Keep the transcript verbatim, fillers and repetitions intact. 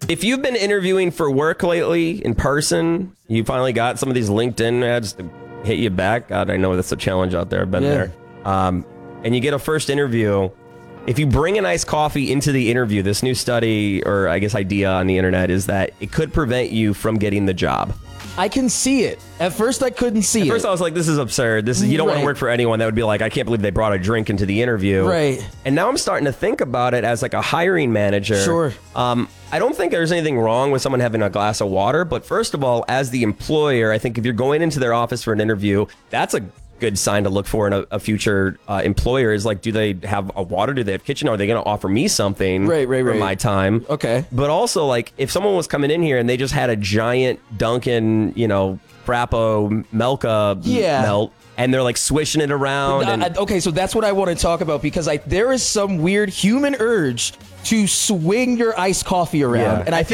If you've been interviewing for work lately in person, you finally got some of these LinkedIn ads to hit you back. God, I know that's a challenge out there. I've been Yeah. there. Um, and you get a first interview. If you bring an iced coffee into the interview, this new study, or I guess idea on the internet, is that it could prevent you from getting the job. I can see it. At first, I couldn't see At it. first, I was like, this is absurd. This is, you don't want Right. to work for anyone that would be like, I can't believe they brought a drink into the interview. Right. And now I'm starting to think about it as like a hiring manager. Sure. Um, I don't think there's anything wrong with someone having a glass of water. But first of all, as the employer, I think if you're going into their office for an interview, that's a good sign to look for in a, a future uh, employer is like, do they have a water? Do they have kitchen? Are they going to offer me something Right, right, for right. my time? Okay. But also, like, if someone was coming in here and they just had a giant Dunkin', you know, Frappo Melka Yeah. melt, and they're like swishing it around. And, Uh, okay, so that's what I want to talk about because I there is some weird human urge to swing your iced coffee around, Yeah. and I, I think